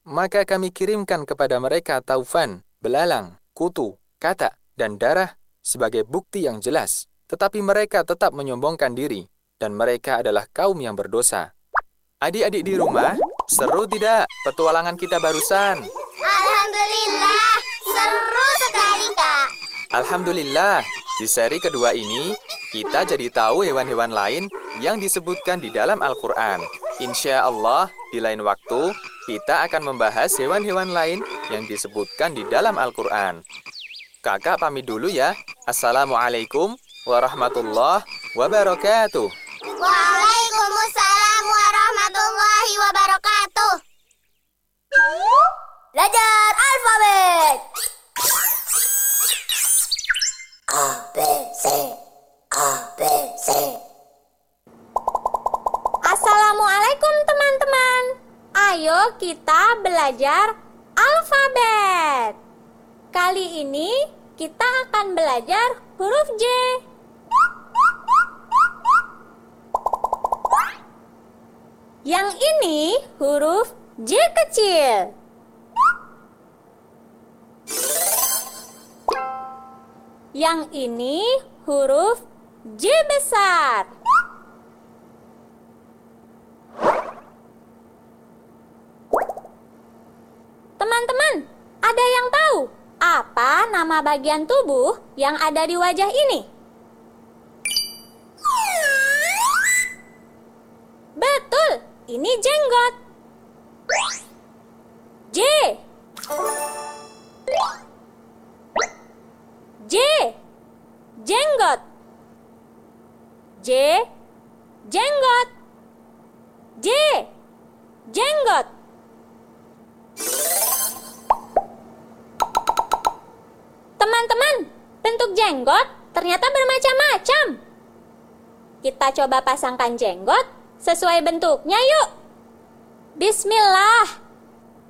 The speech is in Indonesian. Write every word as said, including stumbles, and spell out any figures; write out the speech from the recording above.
Maka kami kirimkan kepada mereka taufan, belalang, kutu, katak, dan darah sebagai bukti yang jelas. Tetapi mereka tetap menyombongkan diri, dan mereka adalah kaum yang berdosa. Adik-adik di rumah, seru tidak petualangan kita barusan? Alhamdulillah, seru sekali, Kak. Alhamdulillah, di seri kedua ini, kita jadi tahu hewan-hewan lain yang disebutkan di dalam Al-Quran. Insya Allah, di lain waktu, kita akan membahas hewan-hewan lain yang disebutkan di dalam Al-Quran. Kakak pamit dulu ya. Assalamualaikum warahmatullahi wabarakatuh. Waalaikumsalam warahmatullahi wabarakatuh. Belajar alfabet. A, B, C, A, B, C. Assalamualaikum teman-teman. Ayo kita belajar alfabet. Kali ini kita akan belajar huruf J. Yang ini huruf J kecil. Yang ini huruf J besar. Teman-teman, ada yang tahu apa nama bagian tubuh yang ada di wajah ini? Betul, ini jenggot. J. J. Jenggot. J. Jenggot. J. Jenggot. Teman-teman, bentuk jenggot ternyata bermacam-macam. Kita coba pasangkan jenggot sesuai bentuknya yuk. Bismillah.